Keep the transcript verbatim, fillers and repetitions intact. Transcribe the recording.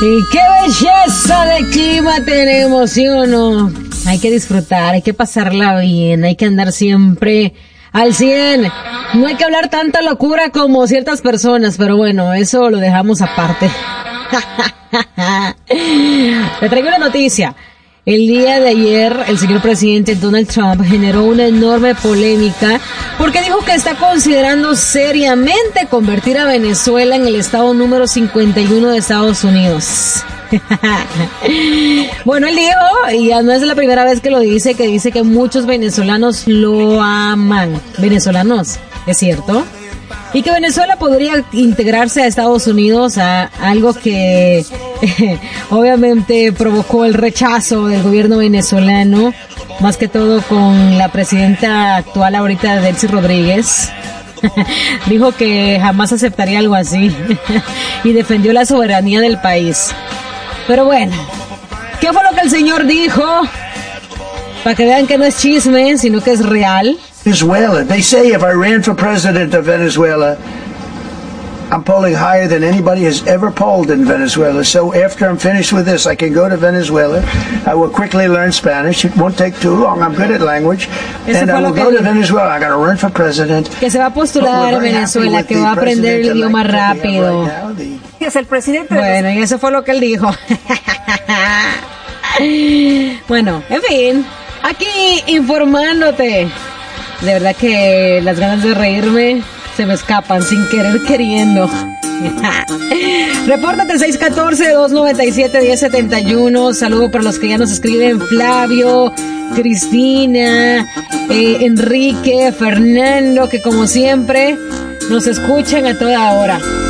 Y qué belleza de clima tenemos, ¿sí o no? Hay que disfrutar, hay que pasarla bien, hay que andar siempre al cien. No hay que hablar tanta locura como ciertas personas, pero bueno, eso lo dejamos aparte. Le traigo una noticia. El día de ayer, el señor presidente Donald Trump generó una enorme polémica porque dijo que está considerando seriamente convertir a Venezuela en el estado número cincuenta y uno de Estados Unidos. Bueno, él dijo, y ya no es la primera vez que lo dice, que dice que muchos venezolanos lo aman. Venezolanos, ¿es cierto? Y que Venezuela podría integrarse a Estados Unidos, a algo que eh, obviamente provocó el rechazo del gobierno venezolano, más que todo con la presidenta actual ahorita, Delcy Rodríguez. Dijo que jamás aceptaría algo así y defendió la soberanía del país. Pero bueno, ¿qué fue lo que el señor dijo? Para que vean que no es chisme, sino que es real. Venezuela. They say if I ran for president of Venezuela, I'm polling higher than anybody has ever polled in Venezuela. So after I'm finished with this, I can go to Venezuela. I will quickly learn Spanish. It won't take too long. I'm good at language. Eso and I will go to Venezuela. I'm going to run for president. Que se va a postular en Venezuela, que va a aprender el idioma rápido. Es el presidente. Bueno, y eso fue lo que él dijo. Bueno, en fin, aquí informándote. De verdad que las ganas de reírme se me escapan sin querer queriendo. Repórtate seis uno cuatro, dos nueve siete, uno cero siete uno. Saludo para los que ya nos escriben: Flavio, Cristina, eh, Enrique, Fernando, que como siempre nos escuchan a toda hora.